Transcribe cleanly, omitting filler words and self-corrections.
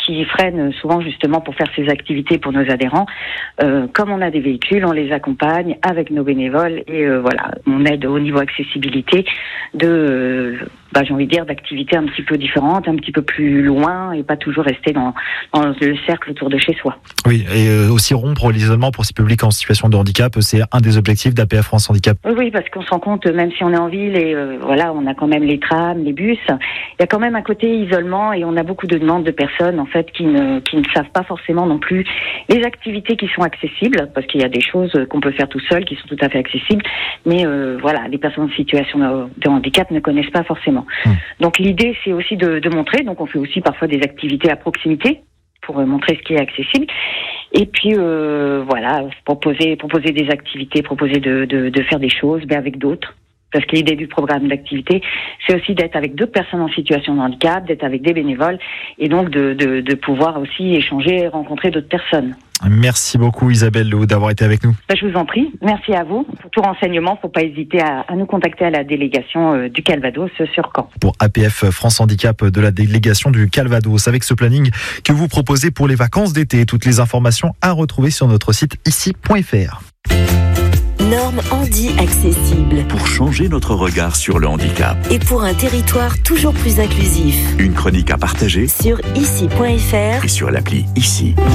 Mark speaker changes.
Speaker 1: qui freine souvent justement pour faire ces activités pour nos adhérents. Comme on a des véhicules, on les accompagne avec nos bénévoles et voilà, on aide au niveau accessibilité j'ai envie de dire d'activités un petit peu différentes, un petit peu plus loin et pas toujours rester dans le cercle autour de chez soi.
Speaker 2: Oui, et aussi rompre l'isolement pour ces publics en situation de handicap, c'est un des objectifs d'APF France Handicap.
Speaker 1: Oui, parce qu'on se rend compte, même si on est en ville et voilà, on a quand même les trams, les bus, il y a quand même un côté isolement et on a beaucoup de demandes de personnes en fait qui ne savent pas forcément non plus les activités qui sont accessibles, parce qu'il y a des choses qu'on peut faire tout seul qui sont tout à fait accessibles, mais voilà, les personnes en situation de handicap ne connaissent pas forcément. Donc l'idée c'est aussi de montrer, donc on fait aussi parfois des activités à proximité pour montrer ce qui est accessible. Et puis voilà, proposer des activités, proposer de faire des choses, mais avec d'autres. Parce que l'idée du programme d'activité, c'est aussi d'être avec d'autres personnes en situation de handicap, d'être avec des bénévoles, et donc de pouvoir aussi échanger et rencontrer d'autres personnes.
Speaker 2: Merci beaucoup Isabelle Lehoux d'avoir été avec nous.
Speaker 1: Je vous en prie, merci à vous. Pour tout renseignement, il ne faut pas hésiter à nous contacter à la délégation du Calvados sur Caen.
Speaker 2: Pour APF France Handicap de la délégation du Calvados, avec ce planning que vous proposez pour les vacances d'été. Toutes les informations à retrouver sur notre site ici.fr.
Speaker 3: Normes Handi accessibles.
Speaker 4: Pour changer notre regard sur le handicap.
Speaker 3: Et pour un territoire toujours plus inclusif.
Speaker 4: Une chronique à partager
Speaker 3: sur ici.fr
Speaker 4: et sur l'appli Ici.